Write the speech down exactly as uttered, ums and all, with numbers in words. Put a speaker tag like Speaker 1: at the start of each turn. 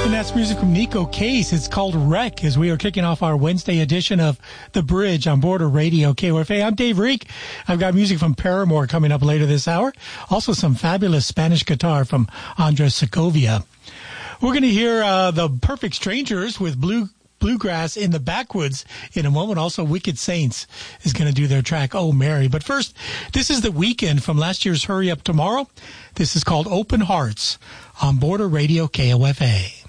Speaker 1: And that's music from Nico Case. It's called Wreck as we are kicking off our Wednesday edition of The Bridge on Border Radio K O F A. I'm Dave Reek. I've got music from Paramore coming up later this hour. Also some fabulous Spanish guitar from Andres Segovia. We're going to hear uh, the Perfect Strangers with Blue Bluegrass in the Backwoods in a moment. Also, Wicked Saints is going to do their track, Oh Mary. But first, this is The Weekend from last year's Hurry Up Tomorrow. This is called Open Hearts on Border Radio K O F A.